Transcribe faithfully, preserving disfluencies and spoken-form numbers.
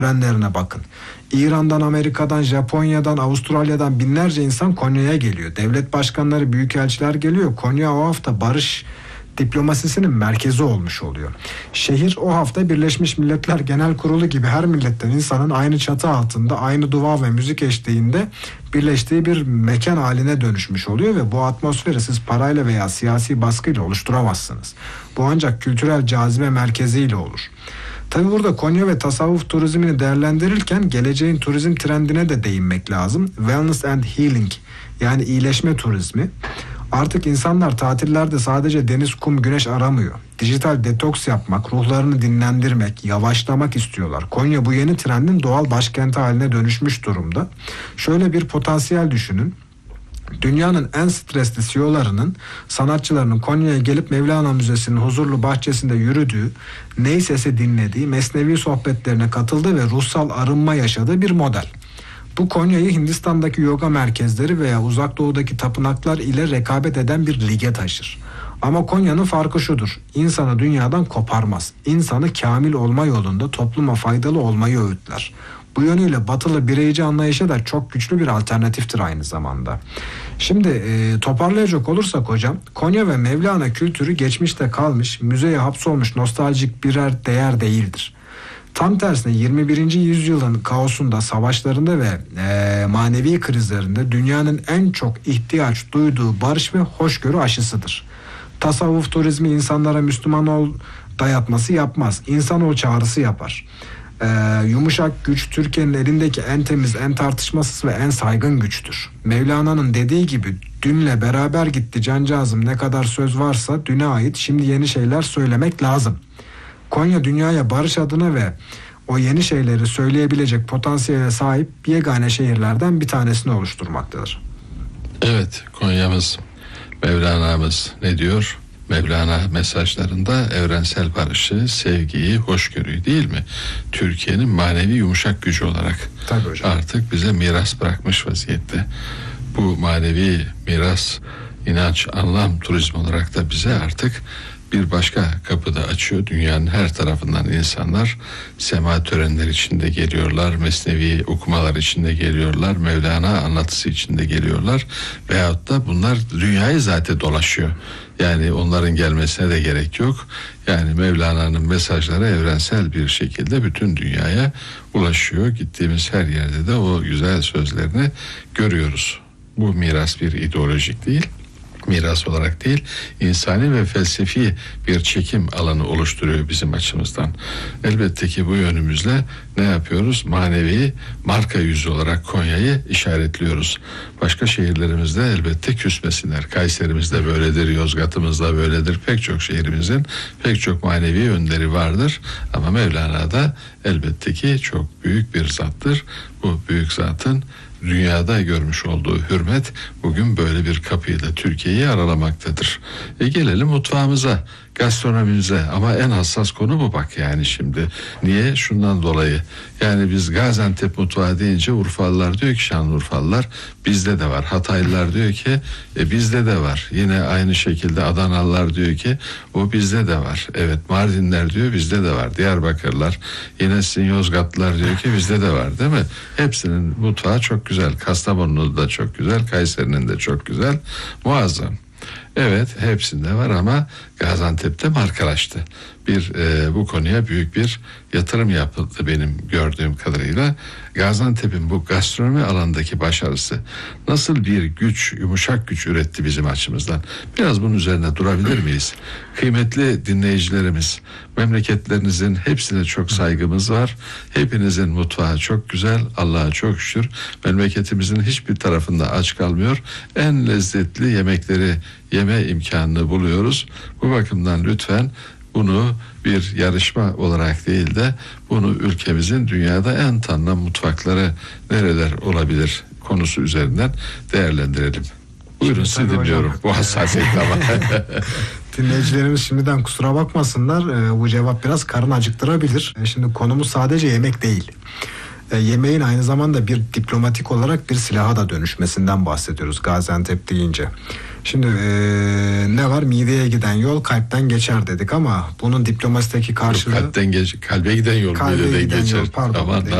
törenlerine bakın. İran'dan, Amerika'dan, Japonya'dan, Avustralya'dan binlerce insan Konya'ya geliyor. Devlet başkanları, büyükelçiler geliyor. Konya o hafta barış diplomasisinin merkezi olmuş oluyor. Şehir o hafta Birleşmiş Milletler Genel Kurulu gibi her milletten insanın aynı çatı altında, aynı dua ve müzik eşliğinde birleştiği bir mekan haline dönüşmüş oluyor ve bu atmosferi siz parayla veya siyasi baskıyla oluşturamazsınız. Bu ancak kültürel cazibe merkeziyle olur. Tabi burada Konya ve tasavvuf turizmini değerlendirirken geleceğin turizm trendine de değinmek lazım. Wellness and healing, yani iyileşme turizmi. Artık insanlar tatillerde sadece deniz, kum, güneş aramıyor. Dijital detoks yapmak, ruhlarını dinlendirmek, yavaşlamak istiyorlar. Konya bu yeni trendin doğal başkenti haline dönüşmüş durumda. Şöyle bir potansiyel düşünün. Dünyanın en stresli C E O'larının, sanatçılarının Konya'ya gelip Mevlana Müzesi'nin huzurlu bahçesinde yürüdüğü, ney sesi dinlediği, mesnevi sohbetlerine katıldığı ve ruhsal arınma yaşadığı bir model. Bu Konya'yı Hindistan'daki yoga merkezleri veya Uzak Doğu'daki tapınaklar ile rekabet eden bir lige taşır. Ama Konya'nın farkı şudur: İnsanı dünyadan koparmaz. İnsanı kamil olma yolunda topluma faydalı olmayı öğütler. Bu yönüyle batılı bireyci anlayışa da çok güçlü bir alternatiftir aynı zamanda. Şimdi e, toparlayacak olursak hocam, Konya ve Mevlana kültürü geçmişte kalmış, müzeye hapsolmuş nostaljik birer değer değildir. Tam tersine yirmi birinci yüzyılın kaosunda, savaşlarında ve e, manevi krizlerinde dünyanın en çok ihtiyaç duyduğu barış ve hoşgörü aşısıdır. Tasavvuf turizmi insanlara Müslüman ol dayatması yapmaz. İnsan ol çağrısı yapar. E, yumuşak güç Türkiye'nin elindeki en temiz, en tartışmasız ve en saygın güçtür. Mevlana'nın dediği gibi dünle beraber gitti cancağızım, ne kadar söz varsa düne ait, şimdi yeni şeyler söylemek lazım. Konya dünyaya barış adına ve o yeni şeyleri söyleyebilecek potansiyele sahip yegane şehirlerden bir tanesini oluşturmaktadır. Evet, Konya'mız, Mevlana'mız ne diyor? Mevlana mesajlarında evrensel barışı, sevgiyi, hoşgörüyü değil mi? Türkiye'nin manevi yumuşak gücü olarak artık bize miras bırakmış vaziyette. Bu manevi miras, inanç, anlam turizmi olarak da bize artık bir başka kapıda açıyor. Dünyanın her tarafından insanlar sema törenleri içinde geliyorlar, mesnevi okumalar içinde geliyorlar, Mevlana anlatısı içinde geliyorlar veyahut da bunlar dünyayı zaten dolaşıyor. Yani onların gelmesine de gerek yok. Yani Mevlana'nın mesajları evrensel bir şekilde bütün dünyaya ulaşıyor. Gittiğimiz her yerde de o güzel sözlerini görüyoruz. Bu miras bir ideolojik değil, miras olarak değil, insani ve felsefi bir çekim alanı oluşturuyor bizim açımızdan. Elbette ki bu yönümüzle ne yapıyoruz? Manevi marka yüzü olarak Konya'yı işaretliyoruz. Başka şehirlerimizde elbette küsmesinler. Kayserimizde böyledir, Yozgat'ımızda böyledir. Pek çok şehrimizin pek çok manevi yönleri vardır. Ama Mevlana'da elbette ki çok büyük bir zattır. Bu büyük zatın dünyada görmüş olduğu hürmet bugün böyle bir kapıyla Türkiye'yi aralamaktadır. E gelelim mutfağımıza, gastronomimize, ama en hassas konu bu bak yani şimdi. Niye? Şundan dolayı. Yani biz Gaziantep mutfağı deyince Urfalılar diyor ki, Şanlıurfalılar bizde de var. Hataylılar diyor ki e, bizde de var. Yine aynı şekilde Adanalılar diyor ki o bizde de var. Evet, Mardinler diyor bizde de var. Diyarbakırlar, yine sizin Yozgatlılar diyor ki bizde de var, değil mi? Hepsinin mutfağı çok güzel. Kastamonu'da da çok güzel, Kayseri'nin de çok güzel. Muazzam. Evet, hepsinde var ama Gaziantep'te markalaştı. Bir e, bu konuya büyük bir yatırım yapıldı benim gördüğüm kadarıyla. Gaziantep'in bu gastronomi alandaki başarısı nasıl bir güç, yumuşak güç üretti bizim açımızdan. Biraz bunun üzerine durabilir miyiz? Kıymetli dinleyicilerimiz, memleketlerinizin hepsine çok saygımız var. Hepinizin mutfağı çok güzel, Allah'a çok şükür. Memleketimizin hiçbir tarafında aç kalmıyor. En lezzetli yemekleri yeme imkanını buluyoruz. Bu bakımdan lütfen bunu bir yarışma olarak değil de bunu ülkemizin dünyada en tanınan mutfakları nereler olabilir konusu üzerinden değerlendirelim. Buyurun, sizi dinliyorum. Hocam, bu hassasiyetle ama. Dinleyicilerimiz şimdiden kusura bakmasınlar. E, bu cevap biraz karın acıktırabilir. E, şimdi konumuz sadece yemek değil. E, yemeğin aynı zamanda bir diplomatik olarak bir silaha da dönüşmesinden bahsediyoruz Gaziantep deyince. Şimdi ee, ne var? Mideye giden yol kalpten geçer dedik ama bunun diplomasideki karşılığı... Kalpten geç, kalbe giden yol Kalbe mideden giden geçer. yol, pardon. Aman